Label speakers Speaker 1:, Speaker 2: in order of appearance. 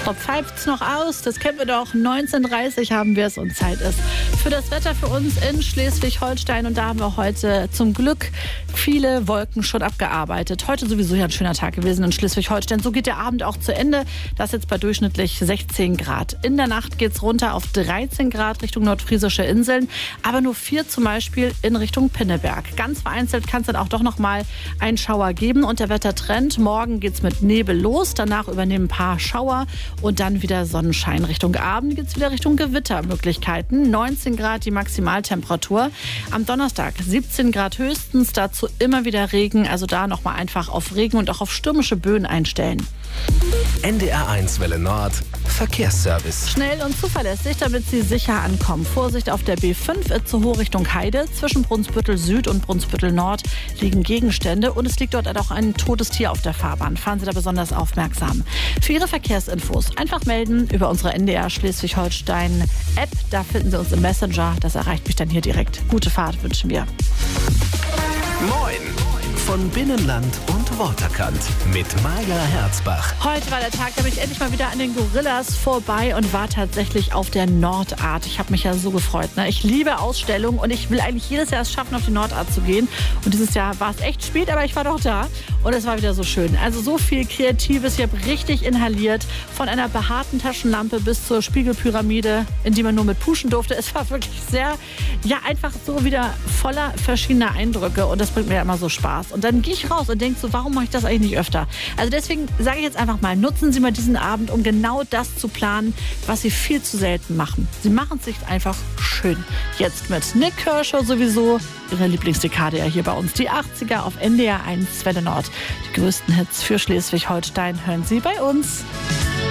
Speaker 1: Ob pfeift's noch aus? Das kennen wir doch. 19:30 haben wir es und Zeit ist für das Wetter für uns in Schleswig-Holstein. Und da haben wir heute zum Glück viele Wolken schon abgearbeitet. Heute sowieso ja ein schöner Tag gewesen in Schleswig-Holstein. So geht der Abend auch zu Ende. Das jetzt bei durchschnittlich 16 Grad. In der Nacht geht's runter auf 13 Grad Richtung nordfriesische Inseln. Aber nur 4 zum Beispiel in Richtung Pinneberg. Ganz vereinzelt kann es dann auch doch noch mal einen Schauer geben. Und der Wettertrend, morgen geht's mit Nebel los. Danach übernehmen ein paar Schauer. Und dann wieder Sonnenschein. Richtung Abend geht es wieder Richtung Gewittermöglichkeiten. 19 Grad die Maximaltemperatur. Am Donnerstag 17 Grad höchstens. Dazu immer wieder Regen. Also da nochmal einfach auf Regen und auch auf stürmische Böen einstellen.
Speaker 2: NDR1 Welle Nord. Verkehrsservice.
Speaker 1: Schnell und zuverlässig, damit Sie sicher ankommen. Vorsicht auf der B5 Itzehoe Richtung Heide. Zwischen Brunsbüttel Süd und Brunsbüttel Nord liegen Gegenstände und es liegt dort auch ein totes Tier auf der Fahrbahn. Fahren Sie da besonders aufmerksam. Für Ihre Verkehrsinfos einfach melden über unsere NDR Schleswig-Holstein App. Da finden Sie uns im Messenger. Das erreicht mich dann hier direkt. Gute Fahrt wünschen wir.
Speaker 2: Moin! Von Binnenland und Waterkant mit Maja Herzbach.
Speaker 1: Heute war der Tag, da bin ich endlich mal wieder an den Gorillas vorbei und war tatsächlich auf der Nordart. Ich habe mich ja so gefreut. Ne? Ich liebe Ausstellungen und ich will eigentlich jedes Jahr es schaffen, auf die Nordart zu gehen. Und dieses Jahr war es echt spät, aber ich war doch da und es war wieder so schön. Also so viel Kreatives. Ich habe richtig inhaliert. Von einer behaarten Taschenlampe bis zur Spiegelpyramide, in die man nur mit puschen durfte. Es war wirklich sehr, ja, einfach so wieder voller verschiedener Eindrücke und das bringt mir ja immer so Spaß. Und dann gehe ich raus und denke so, warum mache ich das eigentlich nicht öfter? Also deswegen sage ich jetzt einfach mal, nutzen Sie mal diesen Abend, um genau das zu planen, was Sie viel zu selten machen. Sie machen es sich einfach schön. Jetzt mit Nik Kershaw sowieso, Ihre Lieblingsdekade ja hier bei uns. Die 80er auf NDR1 Welle Nord. Die größten Hits für Schleswig-Holstein hören Sie bei uns.